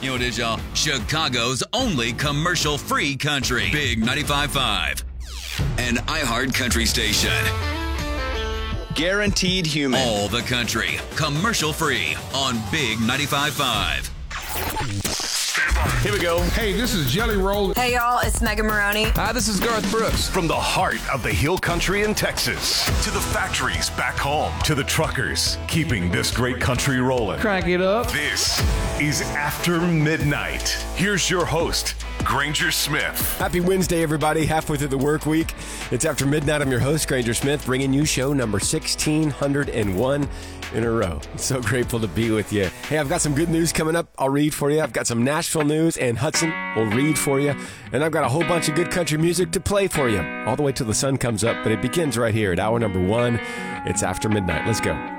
You know what it is, y'all? Chicago's only commercial-free country. Big 95.5. An iHeart country station. Guaranteed human. All the country. Commercial-free on Big 95.5. Here we go. Hey, this is Jelly Roll. Hey, y'all, it's Megan Maroney. Hi, this is Garth Brooks. From the heart of the Hill Country in Texas to the factories back home to the truckers keeping this great country rolling. Crank it up. This is After Midnight. Here's your host, Granger Smith. Happy Wednesday, everybody. Halfway through the work week. It's After Midnight. I'm your host, Granger Smith, bringing you show number 1601 in a row. I'm so grateful to be with you. Hey, I've got some good news coming up. I'll read for you. I've got some Nashville news, and Hudson will read for you. And I've got a whole bunch of good country music to play for you all the way till the sun comes up. But it begins right here at hour number 1. It's After Midnight. Let's go.